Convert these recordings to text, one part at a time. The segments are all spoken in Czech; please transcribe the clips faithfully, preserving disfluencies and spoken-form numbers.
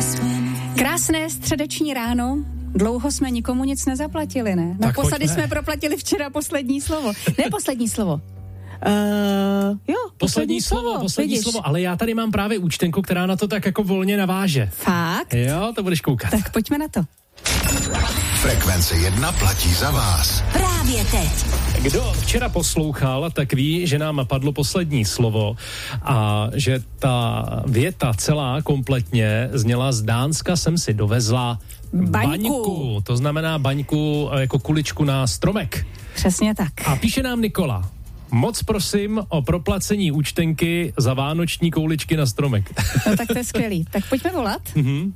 Krásné středeční ráno. Dlouho jsme nikomu nic nezaplatili, ne? Naposledy jsme proplatili včera poslední slovo. Ne poslední slovo. Uh, jo, poslední, poslední slovo, slovo, poslední vidíš. slovo, ale já tady mám právě účtenku, která na to tak jako volně naváže. Fakt? Jo, to budeš koukat. Tak pojďme na to. Frekvence jedna platí za vás. Právě teď. Kdo včera poslouchal, tak ví, že nám padlo poslední slovo a že ta věta celá kompletně zněla: z Dánska jsem si dovezla Baňku. baňku. To znamená baňku jako kuličku na stromek. Přesně tak. A píše nám Nikola: moc prosím o proplacení účtenky za vánoční kouličky na stromek. No tak to je skvělý. Tak pojďme volat. Mhm.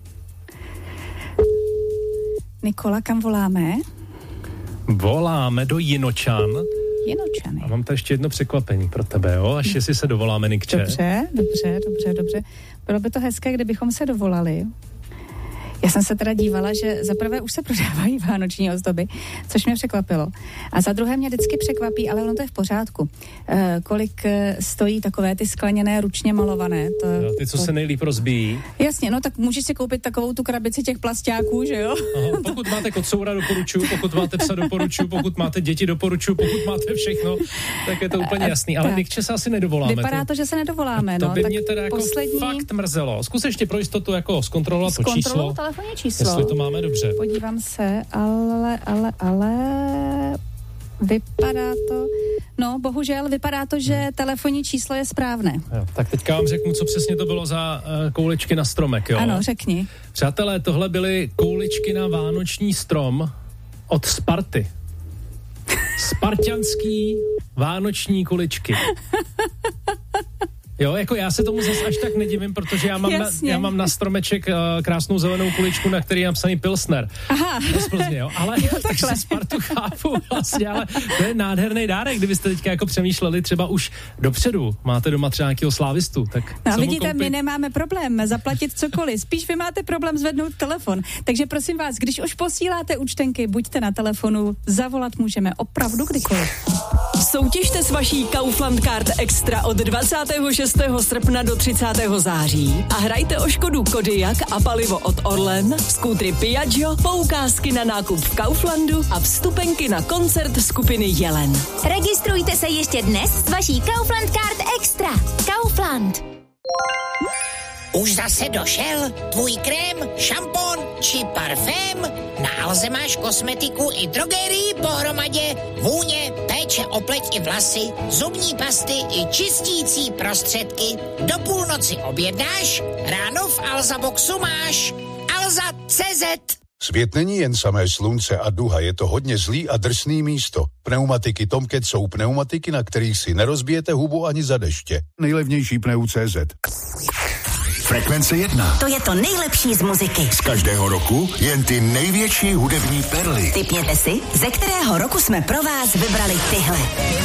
Nikola, kam voláme? Voláme do Jinočan. Jinočany. A mám tady ještě jedno překvapení pro tebe, jo? Až jestli se dovoláme, Nikče. Dobře, dobře, dobře, dobře. Bylo by to hezké, kdybychom se dovolali. Já jsem se teda dívala, že za prvé už se prodávají vánoční ozdoby, což mě překvapilo. A za druhé mě vždycky překvapí, ale ono to je v pořádku, e, kolik e, stojí takové ty skleněné, ručně malované. To, Jo, ty, co to... se nejlíp rozbíjí. Jasně, no tak můžeš si koupit takovou tu krabici těch plasťáků, že jo? Aha, pokud máte kocoura, doporučuju, pokud máte psa, doporučuju, pokud máte děti, doporučuju, pokud máte všechno, tak je to úplně jasný. Ale Nikče se asi nedovoláme. Vypadá to, že se nedovoláme, to no. by Tak mě teda jako poslední... fakt mrzelo. Zkus ještě pro jistotu jako zkontrolovat to číslo. Telefonní číslo. Jestli to máme dobře. Podívám se, ale, ale, ale... Vypadá to... No, bohužel, vypadá to, že telefonní číslo je správné. Jo, tak teďka vám řeknu, co přesně to bylo za uh, kouličky na stromek, jo? Ano, řekni. Přátelé, tohle byly kouličky na vánoční strom od Sparty. Spartianský vánoční kuličky. Jo, jako já se tomu zase až tak nedivím, protože já mám, na, já mám na stromeček uh, krásnou zelenou kuličku, na který je napsaný Pilsner. Aha. Rozprozně, jo, ale jo, takže Spartu chápu vlastně, ale to je nádherný dárek, kdybyste teďka jako přemýšleli třeba už dopředu, máte doma třeba nějakého slávistu, tak no a vidíte, my nemáme problém zaplatit cokoliv, spíš vy máte problém zvednout telefon, takže prosím vás, když už posíláte účtenky, buďte na telefonu, zavolat můžeme opravdu kdykoliv. Soutěžte s vaší Kaufland Card Extra od dvacátého šestého srpna do třicátého září a hrajte o Škodu Kodiaq a palivo od Orlen, skútry Piaggio, poukázky na nákup v Kauflandu a vstupenky na koncert skupiny Jelen. Registrujte se ještě dnes s vaší Kaufland Card Extra. Kaufland. Už zase došel tvůj krém, šampon či parfém? Na Alze máš kosmetiku i drogerii pohromadě, vůně, péče o pleť i vlasy, zubní pasty i čistící prostředky. Do půlnoci objednáš, ráno v Alza Boxu máš. Alza tečka cé zet. Svět není jen samé slunce a duha, je to hodně zlý a drsný místo. Pneumatiky Tomcat jsou pneumatiky, na kterých si nerozbijete hubu ani za deště. Nejlevnější pneu tečka cé zet. Frekvence jedna. To je to nejlepší z muziky. Z každého roku jen ty největší hudební perly. Tipněte si, ze kterého roku jsme pro vás vybrali tyhle.